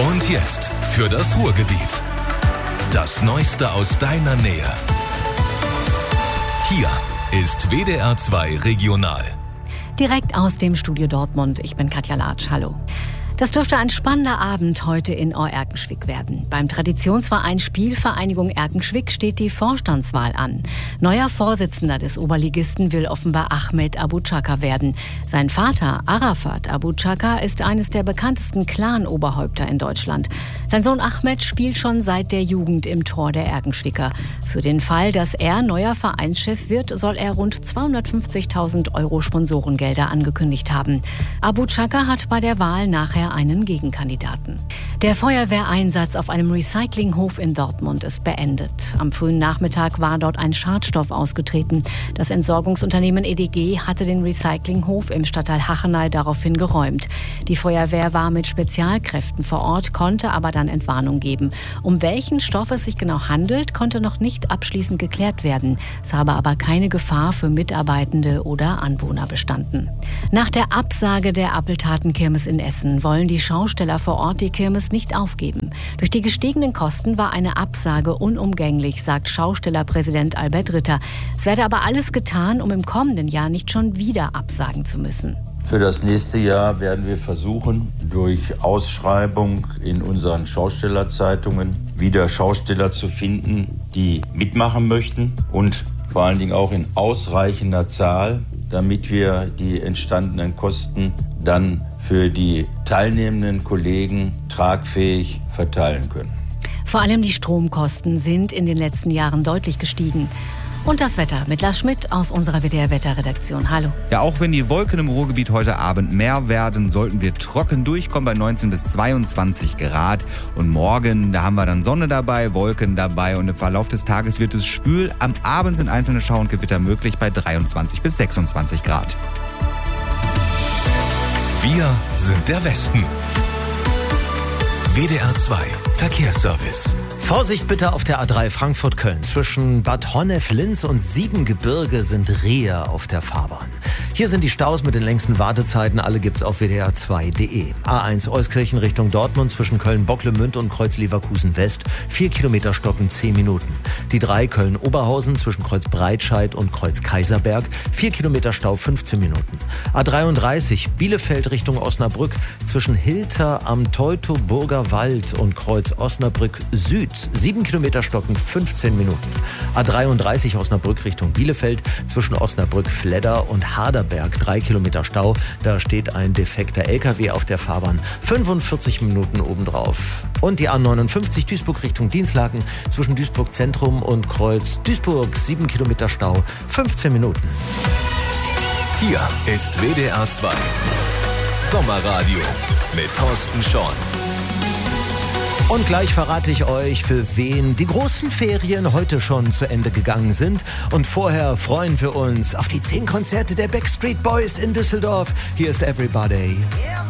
Und jetzt für das Ruhrgebiet. Das Neueste aus deiner Nähe. Hier ist WDR 2 Regional. Direkt aus dem Studio Dortmund. Ich bin Katja Latsch. Hallo. Das dürfte ein spannender Abend heute in Ohr-Erkenschwick werden. Beim Traditionsverein Spielvereinigung Erkenschwick steht die Vorstandswahl an. Neuer Vorsitzender des Oberligisten will offenbar Ahmed Abu Chaka werden. Sein Vater, Arafat Abu Chaka, ist eines der bekanntesten Clan-Oberhäupter in Deutschland. Sein Sohn Ahmed spielt schon seit der Jugend im Tor der Erkenschwicker. Für den Fall, dass er neuer Vereinschef wird, soll er rund 250.000 Euro Sponsorengelder angekündigt haben. Abu Chaka hat bei der Wahl nachher einen Gegenkandidaten. Der Feuerwehreinsatz auf einem Recyclinghof in Dortmund ist beendet. Am frühen Nachmittag war dort ein Schadstoff ausgetreten. Das Entsorgungsunternehmen EDG hatte den Recyclinghof im Stadtteil Hachenay daraufhin geräumt. Die Feuerwehr war mit Spezialkräften vor Ort, konnte aber dann Entwarnung geben. Um welchen Stoff es sich genau handelt, konnte noch nicht abschließend geklärt werden. Es habe aber keine Gefahr für Mitarbeitende oder Anwohner bestanden. Nach der Absage der Appeltatenkirmes in Essen wollen die Schausteller vor Ort die Kirmes nicht aufgeben. Durch die gestiegenen Kosten war eine Absage unumgänglich, sagt Schaustellerpräsident Albert Ritter. Es werde aber alles getan, um im kommenden Jahr nicht schon wieder absagen zu müssen. Für das nächste Jahr werden wir versuchen, durch Ausschreibung in unseren Schaustellerzeitungen wieder Schausteller zu finden, die mitmachen möchten und vor allen Dingen auch in ausreichender Zahl, damit wir die entstandenen Kosten dann für die teilnehmenden Kollegen tragfähig verteilen können. Vor allem die Stromkosten sind in den letzten Jahren deutlich gestiegen. Und das Wetter mit Lars Schmidt aus unserer WDR-Wetterredaktion. Hallo. Ja, auch wenn die Wolken im Ruhrgebiet heute Abend mehr werden, sollten wir trocken durchkommen bei 19 bis 22 Grad. Und morgen, da haben wir dann Sonne dabei, Wolken dabei und im Verlauf des Tages wird es schwül. Am Abend sind einzelne Schauer und Gewitter möglich bei 23 bis 26 Grad. Wir sind der Westen. WDR 2 Verkehrsservice. Vorsicht bitte auf der A3 Frankfurt-Köln. Zwischen Bad Honnef-Linz und Siebengebirge sind Rehe auf der Fahrbahn. Hier sind die Staus mit den längsten Wartezeiten. Alle gibt's auf wdr2.de. A1 Euskirchen Richtung Dortmund zwischen Köln-Bocklemünd und Kreuz-Leverkusen-West. 4 Kilometer stocken 10 Minuten. Die 3 Köln-Oberhausen zwischen Kreuz-Breitscheid und Kreuz-Kaiserberg. 4 Kilometer Stau 15 Minuten. A33 Bielefeld Richtung Osnabrück zwischen Hilter am Teutoburger Wald und Kreuz Osnabrück Süd. 7 Kilometer stocken 15 Minuten. A33 Osnabrück Richtung Bielefeld zwischen Osnabrück-Fledder und Harderberg 3 Kilometer Stau. Da steht ein defekter LKW auf der Fahrbahn. 45 Minuten obendrauf. Und die A59 Duisburg Richtung Dinslaken zwischen Duisburg Zentrum und Kreuz Duisburg 7 Kilometer Stau 15 Minuten. Hier ist WDR 2 Sommerradio mit Thorsten Schorn. Und gleich verrate ich euch, für wen die großen Ferien heute schon zu Ende gegangen sind. Und vorher freuen wir uns auf die 10 Konzerte der Backstreet Boys in Düsseldorf. Hier ist Everybody.